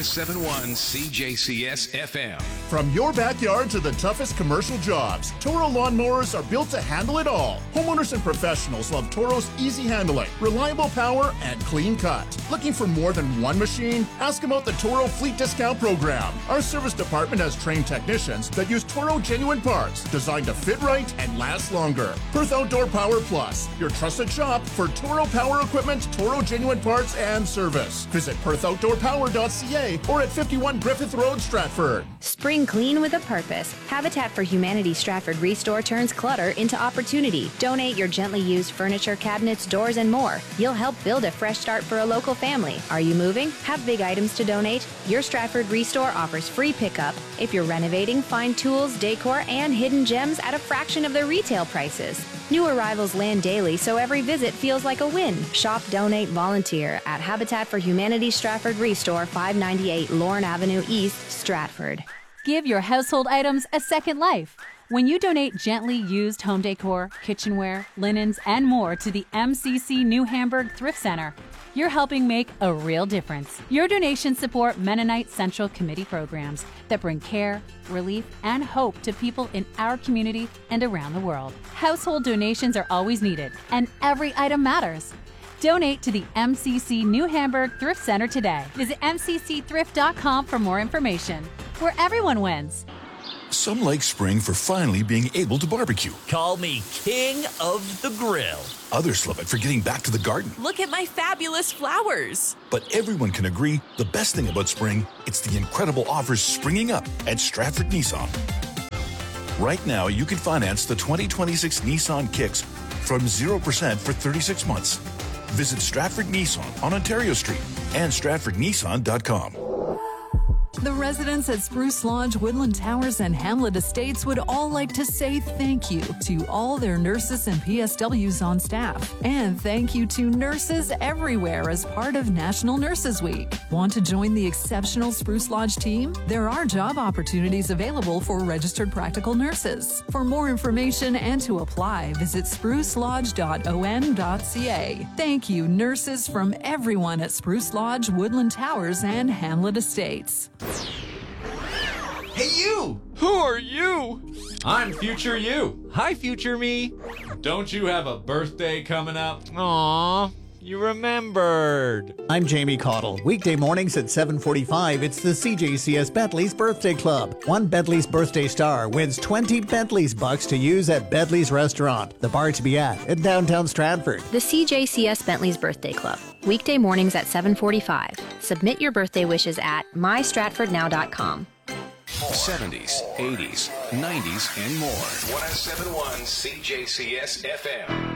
1071 CJCS FM. From your backyard to the toughest commercial jobs, Toro lawnmowers are built to handle it all. Homeowners and professionals love Toro's easy handling, reliable power, and clean cut. Looking for more than one machine? Ask about the Toro Fleet Discount Program. Our service department has trained technicians that use Toro genuine parts, designed to fit right and last longer. Perth Outdoor Power Plus, your trusted shop for Toro power equipment, Toro genuine parts, and service. Visit perthoutdoorpower.ca or at 51 Griffith Road, Stratford. Spring clean with a purpose. Habitat for Humanity Stratford Restore turns clutter into opportunity. Donate your gently used furniture, cabinets, doors, and more. You'll help build a fresh start for a local family. Are you moving? Have big items to donate? Your Stratford Restore offers free pickup. If you're renovating, find tools, decor, and hidden gems at a fraction of their retail prices. New arrivals land daily, so every visit feels like a win. Shop, donate, volunteer at Habitat for Humanity Stratford Restore, 598 Lorne Avenue East, Stratford. Give your household items a second life. When you donate gently used home decor, kitchenware, linens, and more to the MCC New Hamburg Thrift Center, you're helping make a real difference. Your donations support Mennonite Central Committee programs that bring care, relief, and hope to people in our community and around the world. Household donations are always needed, and every item matters. Donate to the MCC New Hamburg Thrift Center today. Visit mccthrift.com for more information, where everyone wins. Some like spring for finally being able to barbecue. Call me king of the grill. Others love it for getting back to the garden. Look at my fabulous flowers. But everyone can agree the best thing about spring, it's the incredible offers springing up at Stratford Nissan. Right now, you can finance the 2026 Nissan Kicks from 0% for 36 months. Visit Stratford Nissan on Ontario Street and stratfordnissan.com. The residents at Spruce Lodge, Woodland Towers, and Hamlet Estates would all like to say thank you to all their nurses and PSWs on staff. And thank you to nurses everywhere as part of National Nurses Week. Want to join the exceptional Spruce Lodge team? There are job opportunities available for registered practical nurses. For more information and to apply, visit sprucelodge.on.ca. Thank you, nurses from everyone at Spruce Lodge, Woodland Towers, and Hamlet Estates. Hey, you! Who are you? I'm future you. Hi, future me. Don't you have a birthday coming up? Aw, you remembered. I'm Jamie Cottle. Weekday mornings at 7:45, it's the CJCS Bentley's Birthday Club. One Bentley's birthday star wins 20 Bentley's bucks to use at Bentley's Restaurant, the bar to be at in downtown Stratford. The CJCS Bentley's Birthday Club. Weekday mornings at 7:45. Submit your birthday wishes at mystratfordnow.com. 70s, 80s, 90s, and more. 1071 CJCS FM.